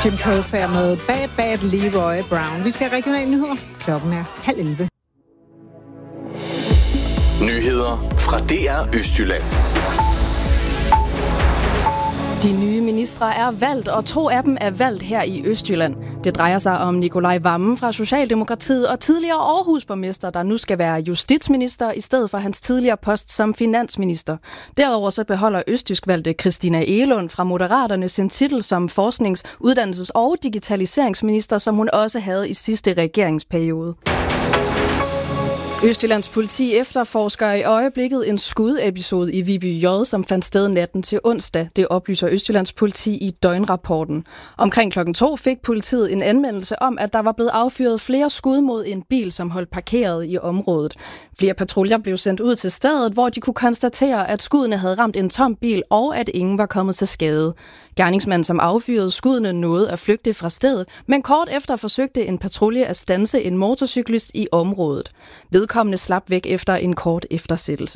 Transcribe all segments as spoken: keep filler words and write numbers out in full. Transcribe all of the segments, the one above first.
Jim Croce med Bad Bad Leroy Brown. Vi skal have regionale nyheder. Klokken er halv elleve. Nyheder fra D R Østjylland. De nye ministre er valgt, og to af dem er valgt her i Østjylland. Det drejer sig om Nikolaj Wammen fra Socialdemokratiet og tidligere Aarhusborgmester, der nu skal være justitsminister i stedet for hans tidligere post som finansminister. Derudover så beholder østjysk valgte Christina Egelund fra Moderaterne sin titel som forsknings-, uddannelses- og digitaliseringsminister, som hun også havde i sidste regeringsperiode. Østjyllands politi efterforsker i øjeblikket en skudepisode i Viby J, som fandt sted natten til onsdag. Det oplyser Østjyllands politi i døgnrapporten. Omkring klokken to fik politiet en anmeldelse om, at der var blevet affyret flere skud mod en bil, som holdt parkeret i området. Flere patruljer blev sendt ud til stedet, hvor de kunne konstatere, at skuddene havde ramt en tom bil, og at ingen var kommet til skade. Gerningsmanden, som affyrede skuddene, nåede at flygte fra stedet, men kort efter forsøgte en patrulje at standse en motorcyklist i området. Vedkommende slap væk efter en kort eftersættelse.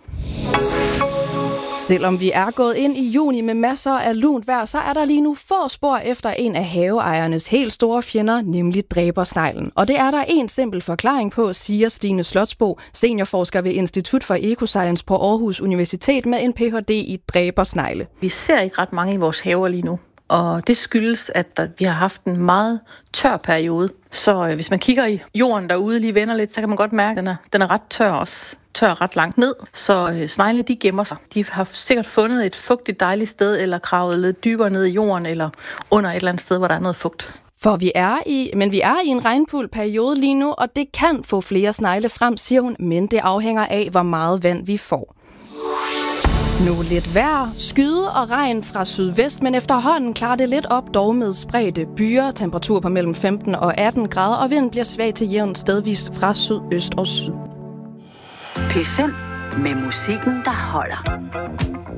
Selvom vi er gået ind i juni med masser af lunt vejr, så er der lige nu få spor efter en af haveejernes helt store fjender, nemlig dræbersneglen. Og det er der en simpel forklaring på, siger Stine Slotsbo, seniorforsker ved Institut for Ecoscience på Aarhus Universitet med en P H D i dræbersnegle. Vi ser ikke ret mange i vores haver lige nu, og det skyldes, at der, vi har haft en meget tør periode. Så øh, hvis man kigger i jorden derude lige vender lidt, så kan man godt mærke, at den er, den er ret tør også. Tør ret langt ned, så øh, snegle de gemmer sig. De har sikkert fundet et fugtigt dejligt sted, eller kravet lidt dybere ned i jorden, eller under et eller andet sted, hvor der er noget fugt. For vi er i, men vi er i en regnfuld periode lige nu, og det kan få flere snegle frem, siger hun, men det afhænger af, hvor meget vand vi får. Nu lidt vejr, skyde og regn fra sydvest, men efterhånden klarer det lidt op, dog med spredte byer, temperatur på mellem femten og atten grader, og vinden bliver svag til jævn stedvist fra sydøst og syd. P fem med musikken, der holder.